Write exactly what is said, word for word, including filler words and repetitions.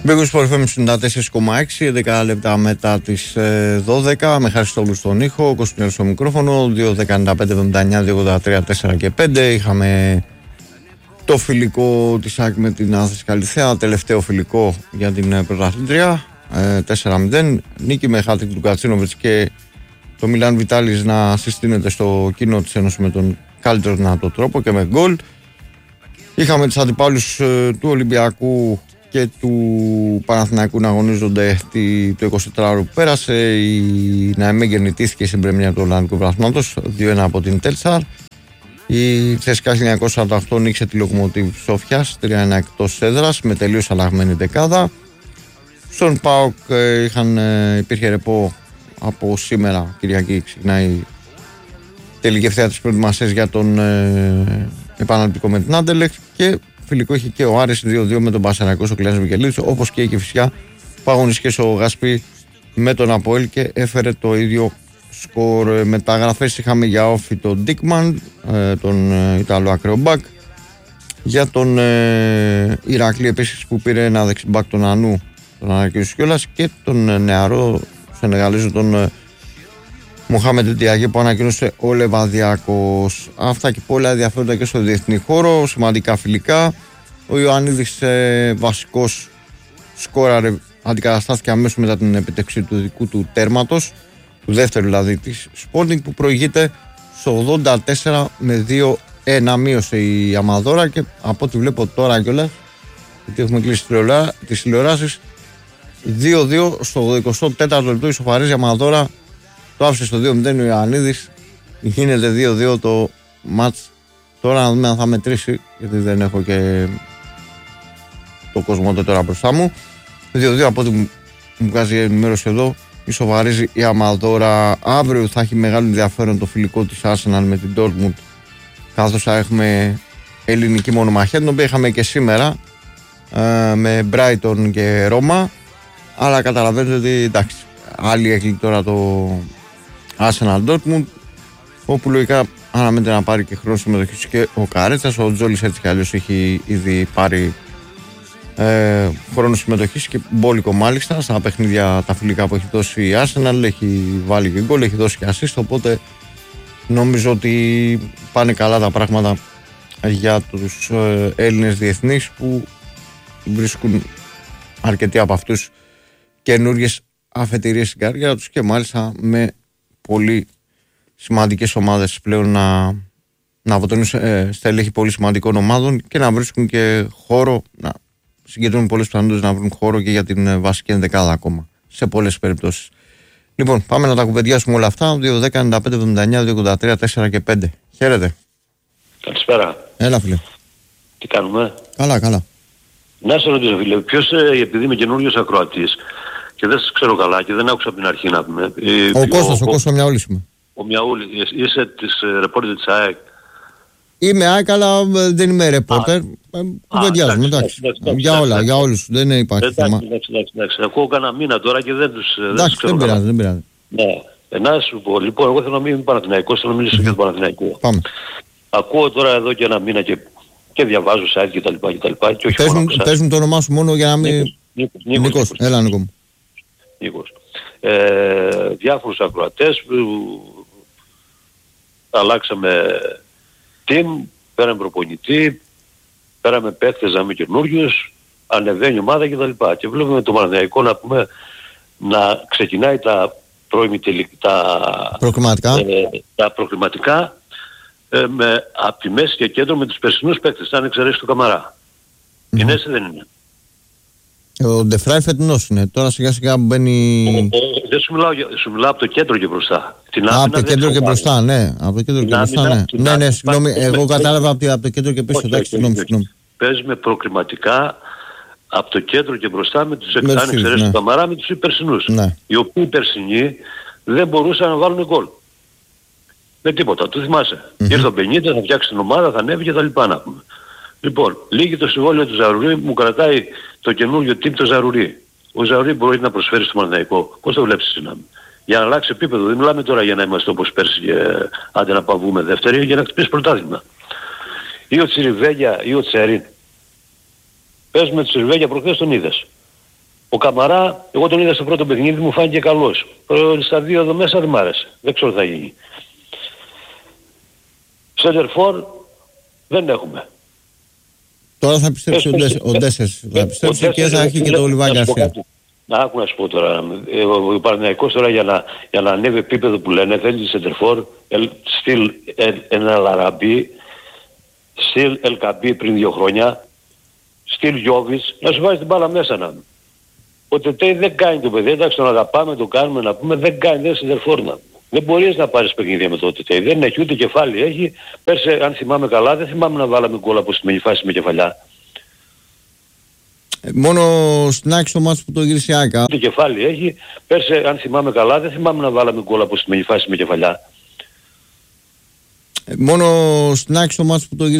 Μπήκου στο εφ εμ ενενήντα τέσσερα κόμμα έξι, έντεκα λεπτά μετά τις δώδεκα, με Χαριστόγλου στον ήχο, Κωνσταντίνος στο μικρόφωνο, δύο δέκα ενενήντα πέντε εβδομήντα εννιά, δύο ογδόντα τρία, τέσσερα και πέντε. Είχαμε το φιλικό της ΑΕΚ με την Άθληση Καλυθέα, τελευταίο φιλικό για την πρωταθλήτρια, τέσσερα μηδέν, νίκη με χάτρικ του Κατσίνοβιτς και το Μιλάν Βιτάλης να συστήνεται στο κοινό της Ένωσης με τον καλύτερο δυνατό τρόπο και με γκολ. Είχαμε τους αντιπάλους του Ολυμπιακού και του Παναθηναϊκού να αγωνίζονται το εικοσιτετράωρο που πέρασε. Η ΝΑΕΜΕ γεννητήθηκε στην πρεμιέρα του Ολλανδικού Πρωταθλήματος δύο ένα από την Τέλσαρ. Η Τσέσκα χίλια εννιακόσια σαράντα οκτώ νίκησε τη Λοκομοτίβ Σόφιας τρία ένα εκτός έδρας με τελείως αλλαγμένη δεκάδα. Στον ΠΑΟΚ είχαν, υπήρχε ρεπό από σήμερα, Κυριακή ξεκινάει τελική ευθεία της προετοιμασίας για τον ε, επαναληπτικό με την Άντερλεχτ, και φιλικό είχε και ο Άρης δύο δύο με τον Πανσεραϊκό στο Κλέανος Μικελίδης, όπως και η Κηφισιά που αγωνίστηκε ο Γάσπη με τον Αποέλ και έφερε το ίδιο σκορ. Μεταγραφές είχαμε για όφη τον Ντίκμαν, ε, τον ε, Ιταλό ακρεομπάκ, για τον ε, Ηρακλή επίσης που πήρε ένα δεξιμπάκ τον Ανού, τον ανακοίνωσε κιόλας, και τον ε, νεαρό Σενεγαλέζο τον ε, Μοχάμεντ Ντιαγέ που ανακοίνωσε ο Λεβαδιακός. Αυτά και πολλά ενδιαφέροντα και στο διεθνή χώρο, σημαντικά φιλικά. Ο Ιωαννίδης ε, βασικός σκόραρε, αντικαταστάθηκε αμέσως μετά την επιτεύξη του δικού του τέρματος, του δεύτερου δηλαδή της Sporting, που προηγείται στο ογδόντα τέσσερα με δύο ένα, μείωσε η Αμαδόρα, και από ό,τι βλέπω τώρα κιόλας, γιατί έχουμε κλείσει τις τηλεοράσεις, δύο δύο στο εικοστό τέταρτο λεπτό ισοφαρίζει η Αμαδόρα. Το άφησε στο δύο μηδέν ο Ιωαννίδης, γίνεται δύο δύο το μάτς. Τώρα να δούμε αν θα μετρήσει, γιατί δεν έχω και το κόσμο τώρα μπροστά μου. δύο δύο από ό,τι μου βγάζει η ενημέρωση εδώ, ισοβαρίζει η Αμαδόρα. Αύριο θα έχει μεγάλο ενδιαφέρον το φιλικό της Arsenal με την Dortmund, καθώς θα έχουμε ελληνική μονομαχία, την οποία είχαμε και σήμερα ε, με Brighton και Ρώμα. Αλλά καταλαβαίνετε ότι εντάξει, άλλη έχει τώρα το Arsenal Dortmund, όπου λογικά αναμένεται να πάρει και χρόνο συμμετοχής και ο Καρέτσας. Ο Τζόλης έτσι κι αλλιώς έχει ήδη πάρει ε, χρόνο συμμετοχής και μπόλικο μάλιστα στα παιχνίδια τα φιλικά που έχει δώσει η Arsenal. Έχει βάλει και γκολ, έχει δώσει και assist, οπότε νομίζω ότι πάνε καλά τα πράγματα για τους ε, Έλληνες διεθνείς, που βρίσκουν αρκετοί από αυτούς καινούργιες αφετηρίες στην καριέρα τους, και μάλιστα με πολύ σημαντικές ομάδες πλέον να, να αποτελούν ε, στελέχη πολύ σημαντικών ομάδων και να βρίσκουν και χώρο, να συγκεντρώνουν πολλές πιθανότητες να βρουν χώρο και για την ε, βασική ενδεκάδα ακόμα σε πολλές περιπτώσεις. Λοιπόν, πάμε να τα κουβεντιάσουμε όλα αυτά. δύο δέκα ενενήντα πέντε εβδομήντα εννιά, δύο ογδόντα τρία, τέσσερα και πέντε. Χαίρετε. Καλησπέρα. Έλα φίλε. Τι κάνουμε? Καλά, καλά. Να σε ρωτήσω φίλε, ποιος, επειδή είμαι καινούριος ακροατής και δεν σας ξέρω καλά και δεν άκουσα από την αρχή να πούμε. Ο, ο Κώστας, ο, ο Κώστας ο Μιαούλης είμαι. Ο Μιαούλης, είσαι της ρεπόρτερ της ΑΕΚ? Είμαι ΑΕΚ, αλλά δεν είμαι ρεπόρτερ. Κουβεντιάζουμε, εντάξει. Για όλα, για όλους. Δεν υπάρχει θέμα. Εντάξει, εντάξει, εντάξει. Ακούω κανένα μήνα τώρα και δεν τους ξέρω. Εντάξει, δεν πειράζει, δεν πειράζει. Ναι. Να σου πω, λοιπόν, εγώ θέλω να μην είμαι Παναθηναϊκός, θέλω να μιλήσω για τον Παναθηναϊκό. Πάμε. Ακούω τώρα εδώ και ένα μήνα και, και διαβάζω site και τα λοιπά και τα λοιπά. Και όχι μόνο πες μου το όνομά σου μόνο για να μην... Νίκος, Νίκος, Νίκος. Έλα Νίκο μου. Νίκος. Ε, διάφορους ακροατές που αλλάξαμε team, πέραμε προπονητή, πέραμε παίκτες να είμαι καινούργιος, ανεβαίνει η ομάδα κτλ. Και, και βλέπουμε το Παναθηναϊκό να πούμε να ξεκινάει τα τα προκριματικά, ε, τα προκριματικά ε, με, από τη μέση και κέντρο με τους περσινούς παίκτες, αν εξαιρέσει του Καμαρά. Mm-hmm. Είναι έτσι δεν είναι? Ο Ντεφράι φετινός είναι. Τώρα σιγά σιγά μπαίνει... Ο, ο, δεν σου μιλάω, σου μιλάω από το κέντρο και μπροστά. Την Α, από το κέντρο και μπροστά, ναι. Από το κέντρο και μπροστά, ναι. Ναι, ναι, συγγνώμη. Εγώ κατάλαβα από το κέντρο και πίσω. Εντάξει, συγγνώμη, συγγνώμη. Παίζουμε προκριματικά από το κέντρο και μπροστά με τους αν εξαιρέσει του Καμαρά με τους υπερσινούς. Ναι. Οι οποίοι οι περσινοί δεν μπορούσαν να βάλουν γκολ. Με τίποτα, το θυμάσαι. Mm-hmm. Ήρθε ο πενήντα, θα φτιάξει την ομάδα, θα ανέβει και τα λοιπά να πούμε. Λοιπόν, λύγει το συμβόλαιο του Ζαρουρί, μου κρατάει το καινούργιο team το Ζαρουρί. Ο Ζαρουρί μπορεί να προσφέρει στο Παναθηναϊκό. Πώς το βλέπεις εσύ να μην? Για να αλλάξει επίπεδο, δεν μιλάμε τώρα για να είμαστε όπως πέρσι και άντε να παβούμε δεύτερη, για να χτυπήσει πρωτάθλημα. Ή ο Τσιριβέγια ή ο Τσερίν. Πες με Τσιριβέγια προχθές τον είδες. Ο Καμαρά, εγώ τον είδα στο πρώτο παιχνίδι, μου φάνηκε καλός. Στα δύο εδώ μέσα δεν μ' άρεσε. Δεν ξέρω τι θα γίνει. Σέντερφορ δεν έχουμε. Τώρα θα πιστέψει ο Ντέσσερς. Θα πιστέψει και θα έχει και το Ολιβάν Γκαρσία. Να άκου να σου πω τώρα. Ο Παναθηναϊκός τώρα για να, για να ανέβει επίπεδο που λένε θέλει σέντερφορ, στυλ ένα Λαραμπή, στυλ Ελκαμπή πριν δύο χρόνια, στυλ Γιώβης, να σου βάζει την μπάλα μέσα να. Ο Τετέι δεν κάνει το παιδί, εντάξει τον αγαπάμε, το κάνουμε να πούμε, δεν κάνει, δεν σεντερφόρ να. Δεν μπορείς να πάρεις παιχνίδια με το Τετέι, δεν έχει ούτε κεφάλι, έχει. Πέρσι αν θυμάμαι καλά, δεν θυμάμαι να βάλαμε γκολ από στη φάση με κεφαλιά. Ε, μόνο στην άκρη στο μάτς που το γύρισε η Άκα. Ούτε κεφάλι έχει, πέρσι αν θυμάμαι καλά, δεν θυμάμαι να βάλαμε γκολ από στη φάση με κεφαλιά. Ε, μόνο στην άκρη στο μάτς που το γύρισε